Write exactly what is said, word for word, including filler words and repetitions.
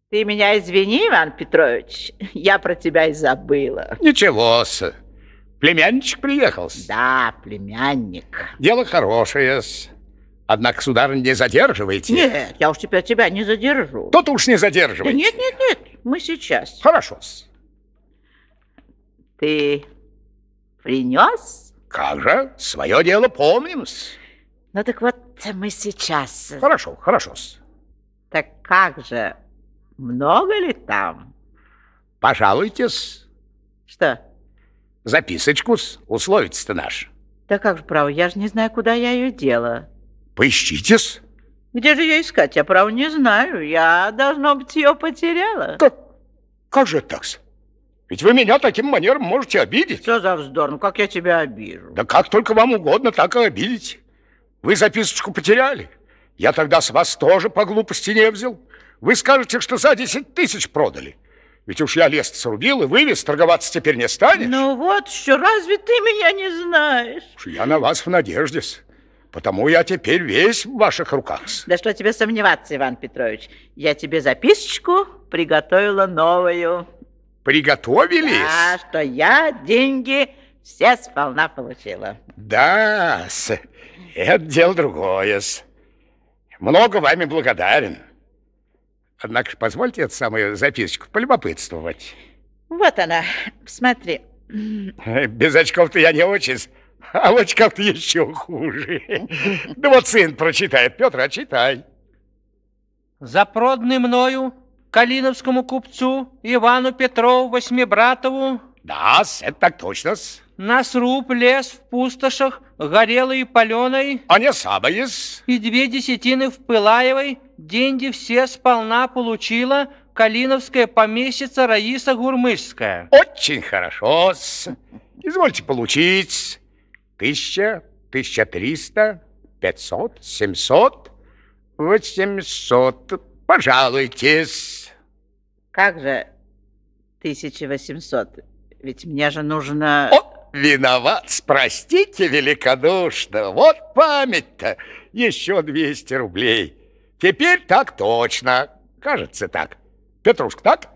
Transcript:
Ты меня извини, Иван Петрович, я про тебя и забыла. Ничего-с. Племянничек приехал. Да, племянник. Дело хорошее-с. Однако, сударыня, не задерживайте. Нет, я уж теперь тебя не задержу. Тот уж не Да задерживайте. нет, нет, нет, мы сейчас. Хорошо-с. Ты принес? Как же, свое дело помним-с. Ну так вот мы сейчас. Хорошо, хорошо-с. Так как же, много ли там? Пожалуйтесь. Что? Записочку-с, условец-то наш. Да как же, право, я же не знаю, куда я ее дела. Поищите-с. Где же ее искать? Я, право, не знаю. Я, должно быть, ее потеряла. Как, как же так-с? Ведь вы меня таким манером можете обидеть. Что за вздор? Ну, как я тебя обижу? Да как только вам угодно, так и обидите. Вы записочку потеряли. Я тогда с вас тоже по глупости не взял. Вы скажете, что за десять тысяч продали. Ведь уж я лес срубил и вывез, торговаться теперь не станешь. Ну вот что, разве ты меня не знаешь? Уж я на вас в надежде-с. Потому я теперь весь в ваших руках. Да что тебе сомневаться, Иван Петрович. Я тебе записочку приготовила новую. Приготовились? Да, что я деньги все сполна получила. Да-с, это дело другое-с. Много вами благодарен. Однако ж позвольте эту самую записочку полюбопытствовать. Вот она, смотри. Без очков-то я не очень, а в очках-то еще хуже. Да вот сын прочитает. Петр, а читай. Запроданный мною калиновскому купцу Ивану Петрову Восьмибратову Да-с, это так точно-с. на сруб лес в пустошах, горелой и паленой, А не самое-с. и две десятины в Пылаевой, деньги все сполна получила калиновская помещица Раиса Гурмышская. Очень хорошо-с. Извольте получить. Тысяча, тысяча триста, пятьсот, семьсот, восемьсот. Пожалуйтесь. Как же тысяча восемьсот? Ведь мне же нужно... О, виноват, простите великодушно. Вот память-то. Еще двести рублей. Теперь так точно. Кажется так. Петрушка, так?